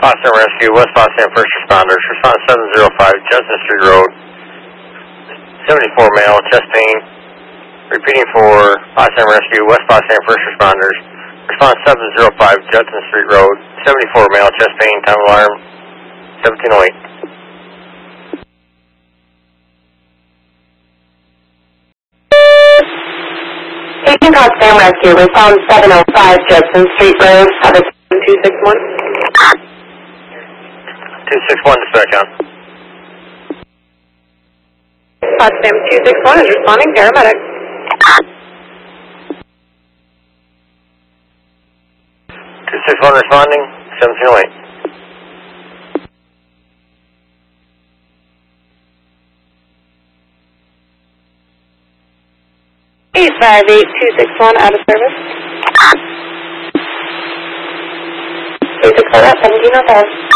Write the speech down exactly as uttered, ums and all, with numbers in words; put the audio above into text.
Boston Rescue, West Boston First Responders, response seven zero five, Judson Street Road, seventy-four male, chest pain. Repeating for Boston Rescue, West Boston First Responders, response seven zero five, Judson Street Road, seventy-four male, chest pain, time alarm, seventeen oh eight. Patient Boston Rescue, response seven oh five, Judson Street Road, have a two six one. two six one, dispatch on. Potsdam two six one is responding, paramedic. two six one responding, seventeen oh eight. eight five eight two six one, out of service. two six one, seventeen oh five.